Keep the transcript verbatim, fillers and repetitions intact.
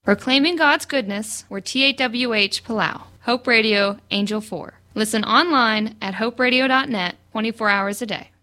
Proclaiming God's Goodness, we're T A W H Palau. Hope Radio, Angel four. Listen online at hope radio dot net twenty-four hours a day.